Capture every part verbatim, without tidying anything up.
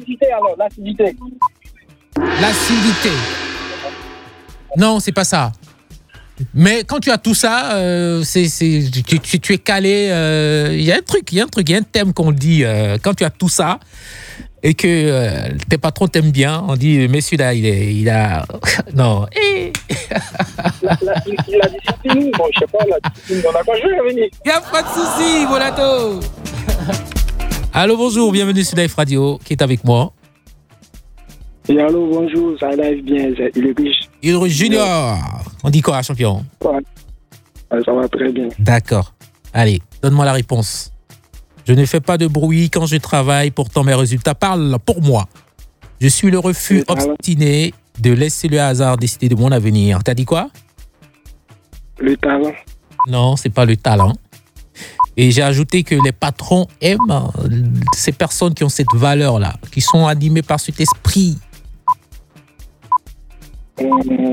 l'acidité alors, l'acidité. L'acidité. Non, c'est pas ça. Mais quand tu as tout ça, euh, c'est, c'est, tu, tu, tu es calé. Il euh, y a un truc, il y a un truc, il y a un thème qu'on dit. Euh, quand tu as tout ça et que euh, tes patrons t'aiment bien, on dit, mais celui-là, il, est, il a... Non. la, la, la discipline, bon, je sais pas, la discipline dans la quoi, je vais revenir. Il n'y a pas de souci, Molato. Allô, bonjour, bienvenue sur Life Radio. Qui est avec moi? Et allô, bonjour, ça live bien, il est riche. Ulrich Junior. On dit quoi, champion? Ouais. Ouais, ça va très bien. D'accord. Allez, donne-moi la réponse. Je ne fais pas de bruit quand je travaille, pourtant mes résultats parlent pour moi. Je suis le refus obstiné de laisser le hasard décider de mon avenir. T'as dit quoi? Le talent. Non, c'est pas le talent. Et j'ai ajouté que les patrons aiment ces personnes qui ont cette valeur-là, qui sont animées par cet esprit. Mmh.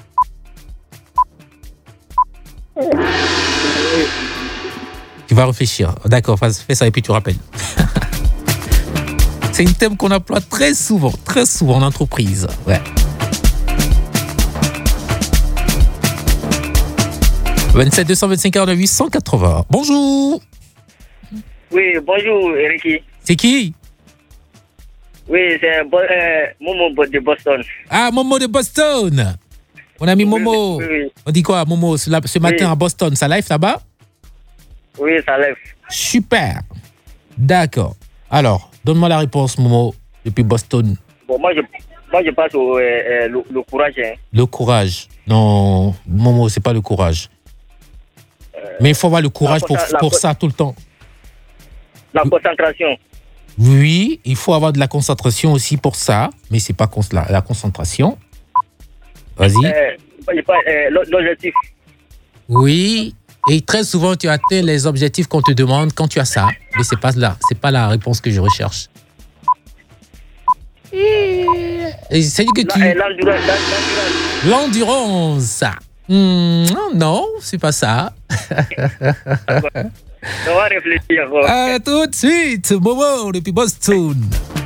Tu vas réfléchir. D'accord, fais ça et puis tu rappelles. C'est un thème qu'on emploie très souvent, très souvent en entreprise. Ouais. vingt-sept deux cent vingt-cinq quarante huit cent quatre-vingts. Bonjour. Oui, bonjour, Eric. C'est qui? Oui, c'est euh, Momo de Boston. Ah, Momo de Boston. Mon ami Momo. Oui, oui, oui. On dit quoi, Momo, ce, ce matin oui. À Boston, ça live là-bas? Oui, ça live. Super. D'accord. Alors, donne-moi la réponse, Momo, depuis Boston. Bon, moi, je, moi, je passe au euh, le, le courage. Hein. Le courage. Non, Momo, c'est pas le courage. Euh, Mais il faut avoir le courage pour, la, pour la, ça tout le temps. La concentration. Oui, il faut avoir de la concentration aussi pour ça, mais c'est pas la, la concentration. Vas-y. Euh, euh, l'objectif. Oui, et très souvent tu atteins les objectifs qu'on te demande quand tu as ça, mais c'est pas là, c'est pas la réponse que je recherche. Et c'est que tu. L'endurance. L'endurance. Mmh, non, c'est pas ça. On va réfléchir. À tout de suite, Momo depuis Boston.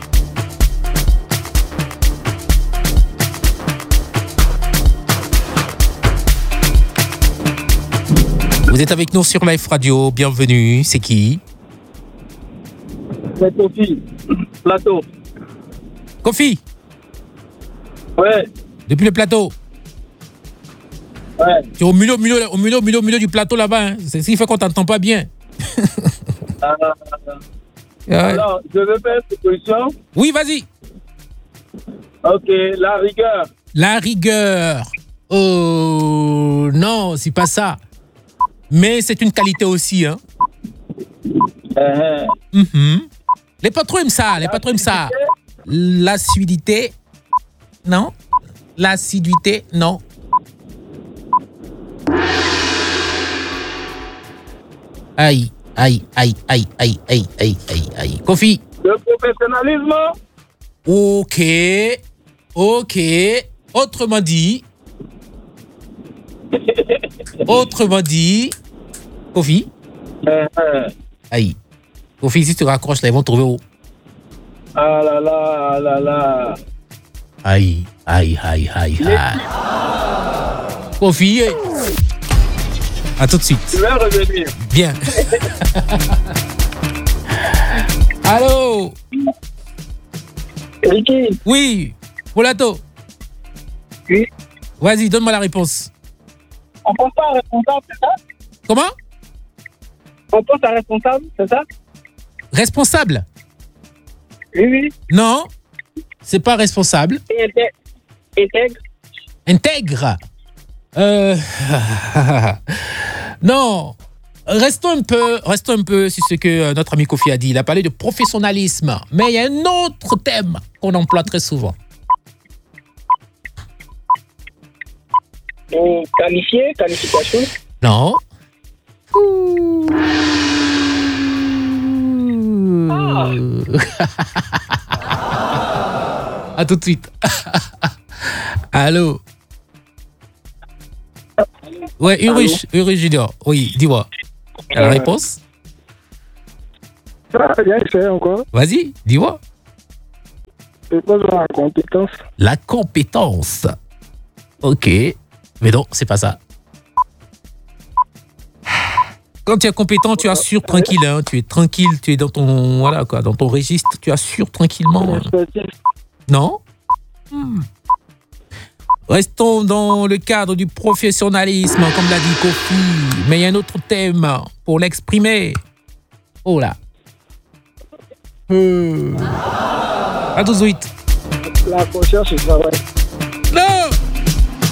Vous êtes avec nous sur Life Radio, bienvenue. C'est qui? C'est Kofi, plateau. Kofi? Ouais. Depuis le plateau? Ouais. Tu es au milieu, au milieu, au milieu, au milieu, au milieu du plateau là-bas. Hein. C'est ce qui fait qu'on t'entend pas bien. euh, ouais. Alors, je vais faire une proposition. Oui, vas-y. Ok, la rigueur. La rigueur. Oh, non, c'est pas ça. Mais c'est une qualité aussi, hein. Uh-huh. Mm-hmm. Les patrons aiment ça, les patrons aiment ça. L'assiduité, non. L'assiduité, non. Aïe, aïe, aïe, aïe, aïe, aïe, aïe, aïe, aïe. Kofi. Le professionnalisme. Ok, ok. Autrement dit, autrement dit, Kofi. Uh-huh. Aïe. Kofi, si tu raccroches là, ils vont trouver où? Ah là là, ah là là. Aïe, aïe, aïe, aïe, aïe. Kofi, à tout de suite. Tu vas revenir. Bien. Allô? Ricky. Oui, Molato. Oui. Vas-y, donne-moi la réponse. On pense pas à responsable, c'est ça? Comment? On pense à responsable, c'est ça? Responsable? Oui, oui. Non, c'est pas responsable. Intègre. Intègre. Euh... non. Restons un peu, restons un peu sur ce que notre ami Kofi a dit. Il a parlé de professionnalisme, mais il y a un autre thème qu'on emploie très souvent. Et qualifié, qualification. Non. Ah. À tout de suite. Allô. Ouais, Ulrich, Ulrich Junior. Oui, dis-moi. T'as la réponse? Ah, bien fait encore. Vas-y, dis-moi. C'est pas la compétence. La compétence. Ok. Mais non, c'est pas ça. Quand tu es compétent, tu assures tranquille. Hein. Tu es tranquille, tu es dans ton, voilà, quoi, dans ton registre, tu assures tranquillement. L'expertise. Non. Hmm. Restons dans le cadre du professionnalisme, comme l'a dit Kofi. Mais il y a un autre thème pour l'exprimer. Oh là. Hmm. À tout de suite. La recherche et le travail. Non.